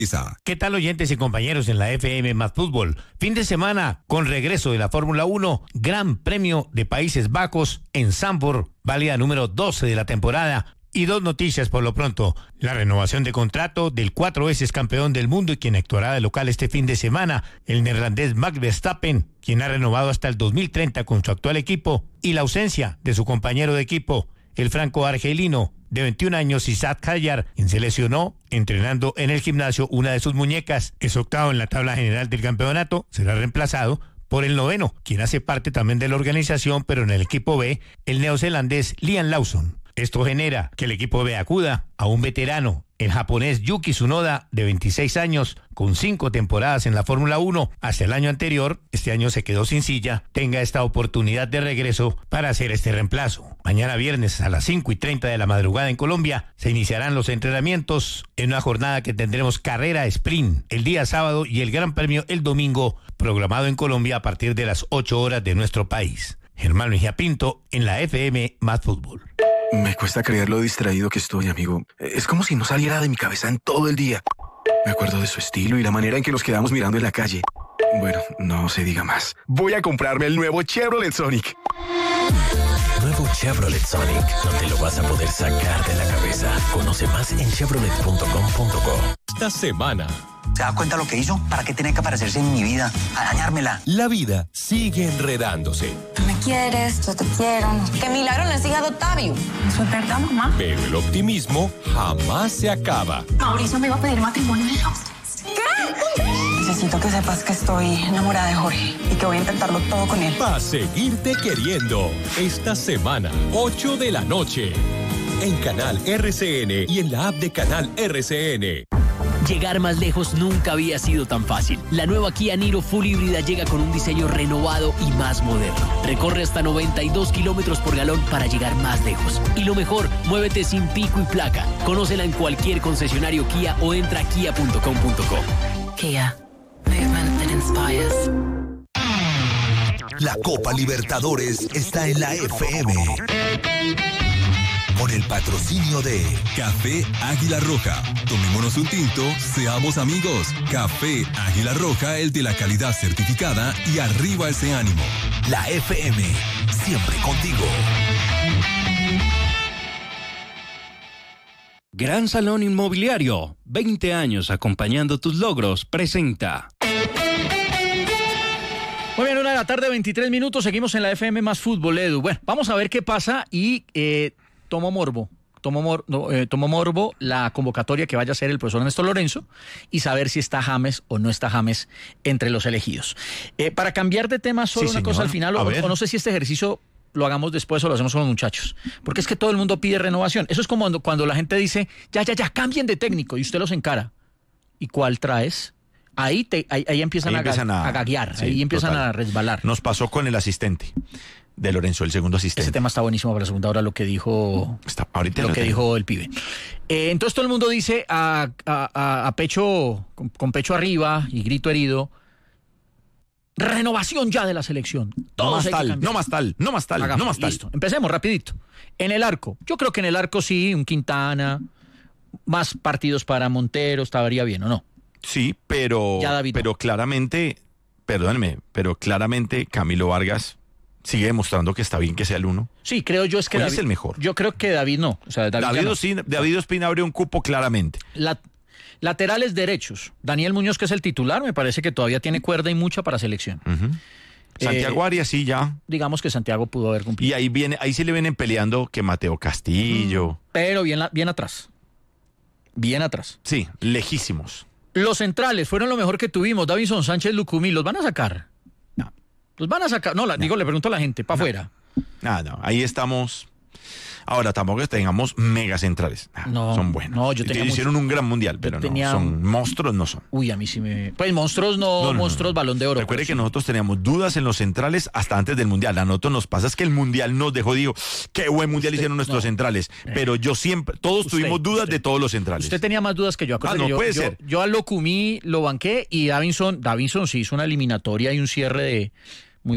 ¿Qué tal, oyentes y compañeros en la FM Más Fútbol? Fin de semana con regreso de la Fórmula 1, Gran Premio de Países Bajos en Zandvoort, válida número 12 de la temporada. Y dos noticias por lo pronto: la renovación de contrato del 4 veces campeón del mundo y quien actuará de local este fin de semana, el neerlandés Max Verstappen, quien ha renovado hasta el 2030 con su actual equipo, y la ausencia de su compañero de equipo, el franco-argelino de 21 años, Isaac Hayar, quien se lesionó entrenando en el gimnasio una de sus muñecas. Es octavo en la tabla general del campeonato, será reemplazado por el noveno, quien hace parte también de la organización, pero en el equipo B, el neozelandés Liam Lawson. Esto genera que el equipo B acuda a un veterano, el japonés Yuki Tsunoda, de 26 años, con 5 temporadas en la Fórmula 1 hasta el año anterior. Este año se quedó sin silla, tenga esta oportunidad de regreso para hacer este reemplazo. Mañana viernes a las 5:30 de la madrugada en Colombia se iniciarán los entrenamientos en una jornada que tendremos carrera sprint el día sábado y el Gran Premio el domingo, programado en Colombia a partir de las 8 horas de nuestro país. Germán Mejía Pinto en la FM Más Fútbol. Me cuesta creer lo distraído que estoy, amigo. Es como si no saliera de mi cabeza en todo el día. Me acuerdo de su estilo y la manera en que nos quedamos mirando en la calle. Bueno, no se diga más. Voy a comprarme el nuevo Chevrolet Sonic. Nuevo Chevrolet Sonic. No te lo vas a poder sacar de la cabeza. Conoce más en chevrolet.com.co. Esta semana. ¿Se da cuenta lo que hizo? ¿Para qué tenía que aparecerse en mi vida? A dañármela. La vida sigue enredándose. Tú me quieres, yo te quiero. Qué milagro no es hija de Octavio. ¿Eso es verdad, mamá? Pero el optimismo jamás se acaba. Mauricio me iba a pedir matrimonio en ¿Qué? Necesito que sepas que estoy enamorada de Jorge y que voy a intentarlo todo con él. Va a seguirte queriendo. Esta semana, 8 de la noche. En Canal RCN y en la app de Canal RCN. Llegar más lejos nunca había sido tan fácil. La nueva Kia Niro Full híbrida llega con un diseño renovado y más moderno. Recorre hasta 92 kilómetros por galón para llegar más lejos. Y lo mejor, muévete sin pico y placa. Conócela en cualquier concesionario Kia o entra a kia.com.co. Kia. Movement that inspires. La Copa Libertadores está en la FM. Con el patrocinio de Café Águila Roja. Tomémonos un tinto, seamos amigos. Café Águila Roja, el de la calidad certificada, y arriba ese ánimo. La FM, siempre contigo. Gran Salón Inmobiliario, 20 años acompañando tus logros, presenta. Muy bien, 1:23 p.m, seguimos en la FM Más Fútbol, Edu. Bueno, vamos a ver qué pasa y tomo morbo la convocatoria que vaya a hacer el profesor Néstor Lorenzo y saber si está James o no está James entre los elegidos. Para cambiar de tema, solo una cosa al final, o no sé si este ejercicio lo hagamos después o lo hacemos con los muchachos, porque es que todo el mundo pide renovación. Eso es como cuando la gente dice, ya, cambien de técnico, y usted los encara. ¿Y cuál traes? Ahí empiezan a gaguear, sí, ahí empiezan a resbalar. Nos pasó con el asistente de Lorenzo, el segundo asistente. Ese tema está buenísimo para la segunda hora, lo que dijo dijo el pibe. Entonces todo el mundo dice a pecho, con pecho arriba y grito herido, renovación ya de la selección. No más tal. Listo, empecemos rapidito. En el arco, yo creo que en el arco sí, un Quintana, más partidos para Montero, estaría bien, ¿o no? Sí, pero claramente, perdónenme, Camilo Vargas sigue demostrando que está bien que sea el 1. Sí, creo yo es que David es el mejor. Yo creo que David no. O sea, David Ospina abrió un cupo claramente. Laterales derechos. Daniel Muñoz, que es el titular, me parece que todavía tiene cuerda y mucha para selección. Uh-huh. Santiago Arias sí ya. Digamos que Santiago pudo haber cumplido. Y ahí sí le vienen peleando que Mateo Castillo. Pero bien atrás. Bien atrás. Sí, lejísimos. Los centrales fueron lo mejor que tuvimos. Davinson Sánchez, Lucumí, ¿los van a sacar? No. ¿Los van a sacar? No, le pregunto a la gente, para afuera. No, ahí estamos. Ahora, tampoco que tengamos mega centrales. Son buenos. No, hicieron un gran mundial, pero son monstruos, no son. Uy, a mí sí me... Pues monstruos monstruos, Balón de Oro. Recuerde que nosotros teníamos dudas en los centrales hasta antes del mundial. A nosotros nos pasa es que el mundial nos dejó, qué buen mundial hicieron nuestros centrales. Pero todos tuvimos dudas de todos los centrales. Usted tenía más dudas que yo. Puede ser. Yo a Locumí lo banqué y Davinson sí hizo una eliminatoria y un cierre muy bueno.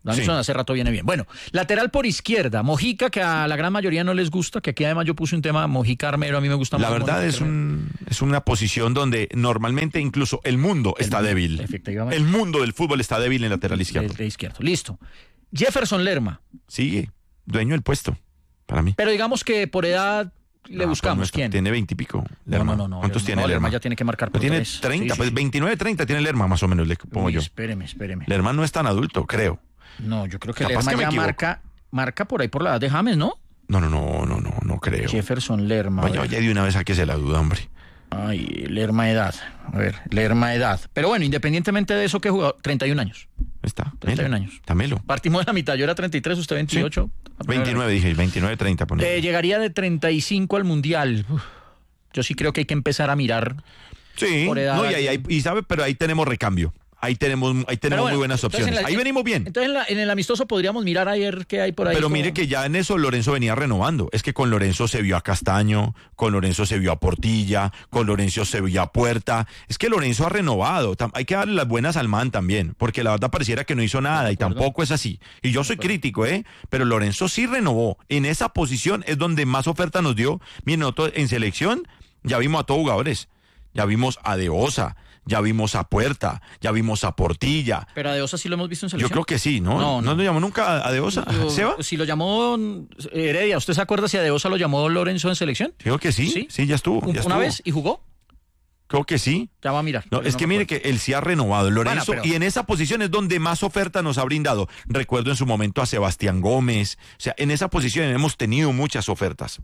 Davinson hace rato viene bien. Bueno, lateral por izquierda, Mojica, que a la gran mayoría no les gusta, que aquí además yo puse un tema, Mojica Armero, a mí me gusta más. La verdad es una posición donde normalmente incluso el mundo está débil. Efectivamente. El mundo del fútbol está débil en lateral izquierdo. Listo. Jefferson Lerma. Sigue, dueño del puesto, para mí. Pero digamos que por edad le buscamos. Pues ¿Quién? Tiene 20 y pico. Lerma. No. ¿Cuántos tiene Lerma? Ya tiene que marcar por tiene 3. 30, pues 29, 30 tiene Lerma más o menos, le pongo yo. Espéreme. Lerma no es tan adulto, creo. No, yo creo que Lerma ya marca por ahí por la edad de James, ¿no? No creo. Jefferson Lerma. Vaya de una vez sáquese la duda, hombre. Ay, Lerma edad. A ver, Lerma edad. Pero bueno, independientemente de eso, ¿qué jugó? 31 años. Está. 31 años. Tamelo. Partimos de la mitad. Yo era 33, usted 28. Sí. 29, dije. 29, 30. Llegaría de 35 al Mundial. Yo sí creo que hay que empezar a mirar. Sí. Por edad. No, pero ahí tenemos recambio. Ahí tenemos muy buenas opciones. Ahí venimos bien. Entonces en el amistoso podríamos mirar ayer qué hay por ahí. Pero mire que ya en eso Lorenzo venía renovando. Es que con Lorenzo se vio a Castaño, con Lorenzo se vio a Portilla, con Lorenzo se vio a Puerta. Es que Lorenzo ha renovado. Hay que darle las buenas al man también, porque la verdad pareciera que no hizo nada y tampoco es así. Y yo soy crítico, pero Lorenzo sí renovó. En esa posición es donde más oferta nos dio. Miren, nosotros en selección ya vimos a todos jugadores. Ya vimos a De Osa, ya vimos a Puerta, ya vimos a Portilla. Pero a De Osa sí lo hemos visto en selección. Yo creo que sí, ¿no? ¿No lo llamó nunca a De Osa? ¿Seba? Si lo llamó Heredia, ¿usted se acuerda si a De Osa lo llamó Lorenzo en selección? Creo que sí, ya estuvo. ¿Una vez y jugó? Creo que sí. Ya va a mirar. No, es que mire que él sí ha renovado, Lorenzo, y en esa posición es donde más oferta nos ha brindado. Recuerdo en su momento a Sebastián Gómez. O sea, en esa posición hemos tenido muchas ofertas.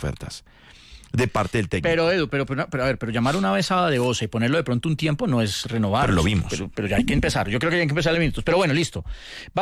De parte del técnico. Pero Edu, pero llamar una vez a De Osa y ponerlo de pronto un tiempo no es renovar. Pero lo vimos. Pero ya hay que empezar. Yo creo que hay que empezar de minutos. Pero bueno, listo. ¿Va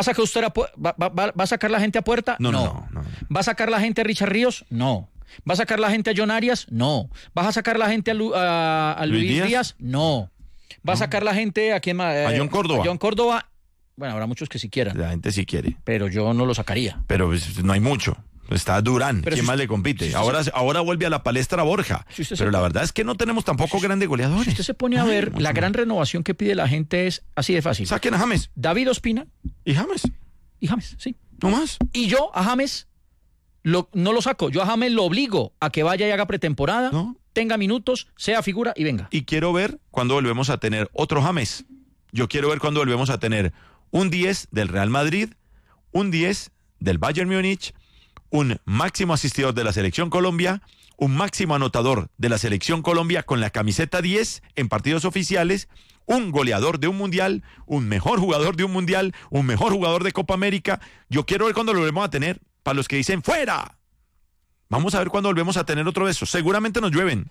a sacar la gente a Puerta? No. ¿Va a sacar la gente a Richard Ríos? No. ¿Va a sacar la gente a John Arias? No. ¿Va a sacar la gente a Luis Díaz? No. ¿Va a sacar la gente a quién más? A John Córdoba. A John Córdoba. Bueno, habrá muchos que sí quieran. La gente sí quiere. Pero yo no lo sacaría. Pero no hay mucho. Está Durán, ¿quién más le compite? Ahora vuelve a la palestra Borja. Pero la verdad es que no tenemos tampoco grandes goleadores. Si usted se pone a ver, la gran renovación que pide la gente es así de fácil. Saquen a James. David Ospina. ¿Y James? Sí. ¿No más? Y yo a James no lo saco. Yo a James lo obligo a que vaya y haga pretemporada, tenga minutos, sea figura y venga. Y quiero ver cuándo volvemos a tener otro James. Yo quiero ver cuándo volvemos a tener un 10 del Real Madrid, un 10 del Bayern Múnich, un máximo asistidor de la Selección Colombia, un máximo anotador de la Selección Colombia con la camiseta 10 en partidos oficiales, un goleador de un mundial, un mejor jugador de un mundial, un mejor jugador de Copa América. Yo quiero ver cuándo lo volvemos a tener. Para los que dicen ¡fuera! Vamos a ver cuándo volvemos a tener otro de esos. Seguramente nos llueven.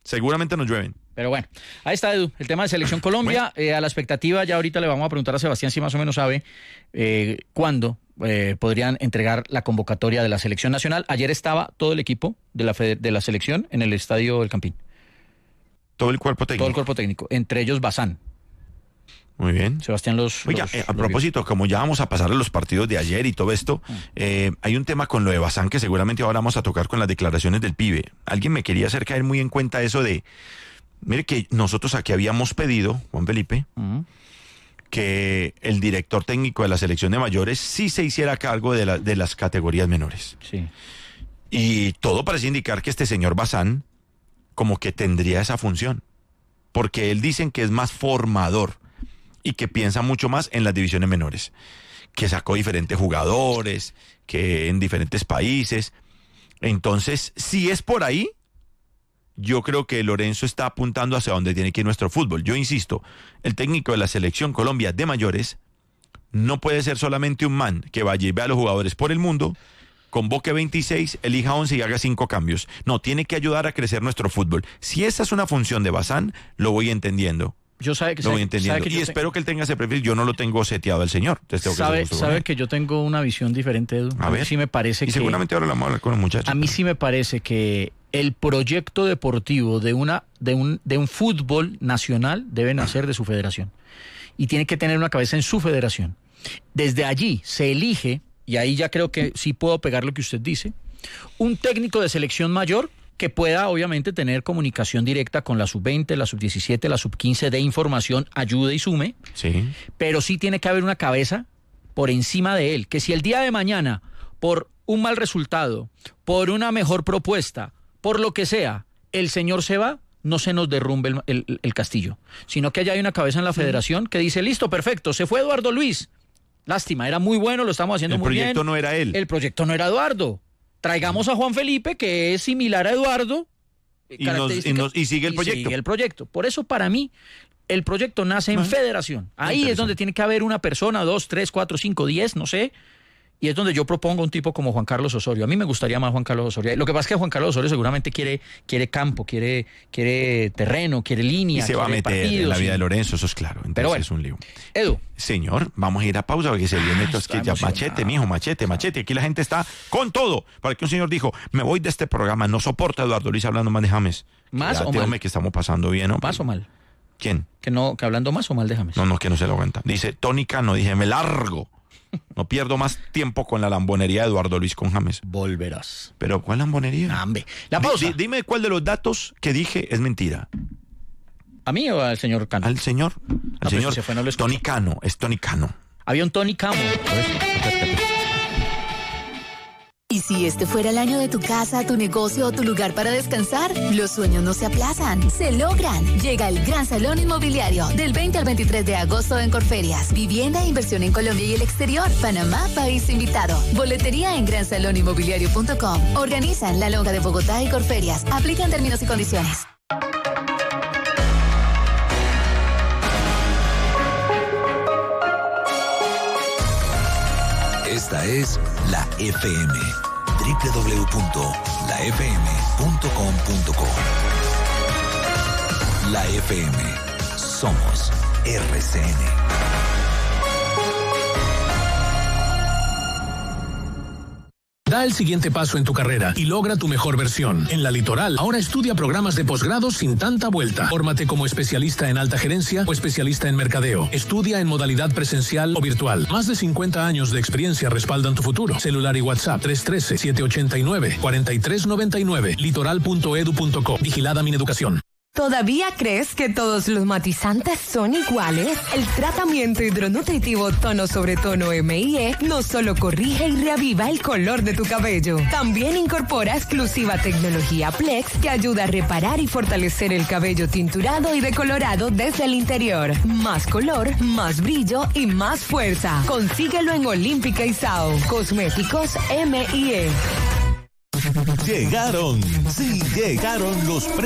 Pero bueno, ahí está, Edu, el tema de Selección Colombia. A la expectativa, ya ahorita le vamos a preguntar a Sebastián si más o menos sabe cuándo podrían entregar la convocatoria de la Selección Nacional. Ayer estaba todo el equipo de la selección en el Estadio El Campín. Todo el cuerpo técnico, entre ellos Bazán. Muy bien. Sebastián Oiga, a propósito, como ya vamos a pasar a los partidos de ayer y todo esto, hay un tema con lo de Bazán que seguramente ahora vamos a tocar con las declaraciones del pibe. Alguien me quería hacer caer muy en cuenta eso de, mire que nosotros aquí habíamos pedido, Juan Felipe, que el director técnico de la selección de mayores sí se hiciera cargo de las categorías menores. Sí. Y todo parece indicar que este señor Bazán como que tendría esa función, porque él dicen que es más formador y que piensa mucho más en las divisiones menores, que sacó diferentes jugadores, que en diferentes países. Entonces, si es por ahí, yo creo que Lorenzo está apuntando hacia donde tiene que ir nuestro fútbol. Yo insisto, el técnico de la Selección Colombia de mayores no puede ser solamente un man que vaya y vea a los jugadores por el mundo, convoque 26, elija 11 y haga 5 cambios. No, tiene que ayudar a crecer nuestro fútbol. Si esa es una función de Bazán, lo voy entendiendo. Y espero que él tenga ese perfil. Yo no lo tengo seteado el señor. Sabe que yo tengo una visión diferente, Edu. A ver. Sí me parece y seguramente ahora la vamos a hablar con el muchacho. A mí sí me parece que el proyecto deportivo de un fútbol nacional debe nacer de su federación. Y tiene que tener una cabeza en su federación. Desde allí se elige, y ahí ya creo que sí puedo pegar lo que usted dice, un técnico de selección mayor que pueda obviamente tener comunicación directa con la sub-20, la sub-17, la sub-15, de información, ayude y sume. Sí. Pero sí tiene que haber una cabeza por encima de él, que si el día de mañana, por un mal resultado, por una mejor propuesta, por lo que sea, el señor se va, no se nos derrumbe el castillo, sino que allá hay una cabeza en la federación que dice, listo, perfecto, se fue Eduardo Luis. Lástima, era muy bueno, lo estamos haciendo muy bien. El proyecto no era él. El proyecto no era Eduardo. Traigamos a Juan Felipe, que es similar a Eduardo. Y sigue el proyecto. Sigue el proyecto. Por eso, para mí, el proyecto nace en federación. Ahí es donde tiene que haber una persona, 2, 3, 4, 5, 10, no sé. Y es donde yo propongo un tipo como Juan Carlos Osorio. A mí me gustaría más Juan Carlos Osorio. Lo que pasa es que Juan Carlos Osorio seguramente quiere campo, quiere terreno, quiere línea. Y se va a meter en la vida de Lorenzo, eso es claro. Entonces pero bueno, es un lío. Edu. Señor, vamos a ir a pausa porque se viene esto. Es que ya machete, mijo, machete. Aquí la gente está con todo. Para que un señor dijo, me voy de este programa, no soporta a Eduardo Luis hablando más de James. ¿Más o mal? Que estamos pasando bien, ¿no? ¿Más o mal? ¿Quién? Que hablando más o mal de James. No, que no se lo aguanta. Dice, Tony Cano, dije, me largo. No pierdo más tiempo con la lambonería de Eduardo Luis con James. Volverás. ¿Pero cuál lambonería? Hombre. La pausa. Dime cuál de los datos que dije es mentira. ¿A mí o al señor Cano? Al señor. Al señor. Se fue, no Tony Cano. Es Tony Cano. Había un Tony Cano. ¿Y si este fuera el año de tu casa, tu negocio o tu lugar para descansar? Los sueños no se aplazan, se logran. Llega el Gran Salón Inmobiliario del 20 al 23 de agosto en Corferias. Vivienda e inversión en Colombia y el exterior. Panamá, país invitado. Boletería en gransaloninmobiliario.com. Organizan La Lonja de Bogotá y Corferias. Aplican términos y condiciones. Esta es La FM, www.lafm.com.co. La FM, somos RCN. Da el siguiente paso en tu carrera y logra tu mejor versión. En La Litoral, ahora estudia programas de posgrado sin tanta vuelta. Fórmate como especialista en alta gerencia o especialista en mercadeo. Estudia en modalidad presencial o virtual. Más de 50 años de experiencia respaldan tu futuro. Celular y WhatsApp 313-789-4399. Litoral.edu.co. Vigilada Mineducación. ¿Todavía crees que todos los matizantes son iguales? El tratamiento hidronutritivo tono sobre tono M&E no solo corrige y reaviva el color de tu cabello, también incorpora exclusiva tecnología Plex que ayuda a reparar y fortalecer el cabello tinturado y decolorado desde el interior. Más color, más brillo y más fuerza. Consíguelo en Olímpica y Sao. Cosméticos M&E. Llegaron los